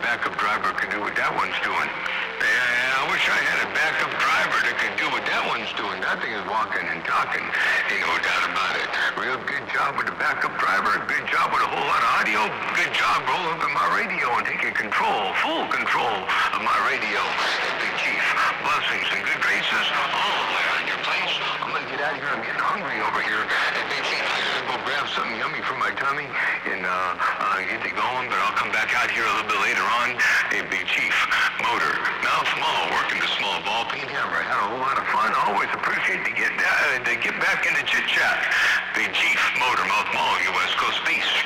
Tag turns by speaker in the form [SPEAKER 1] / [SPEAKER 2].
[SPEAKER 1] backup driver could do what that one's doing. Yeah, I wish I had a backup driver that could do what that one's doing. That thing is walking and talking. Ain't no doubt about it. Real good job with the backup driver. Good job with a whole lot of audio. Good job rolling up my radio and taking control, full control of my radio. Big Chief, blessings and good graces all the way on your place. I'm going to get out of here. I'm getting hungry over here. And Big Chief, I'm going to go grab something yummy for my tummy and get it going, but I'll come back out here a little bit later on. Hey, Big Chief, motor, mouth small, working the small ball peen hammer. I had a whole lot of fun. I always appreciate to get back into chit-chat. Big Chief, motor, mouth small, you West Coast Peace.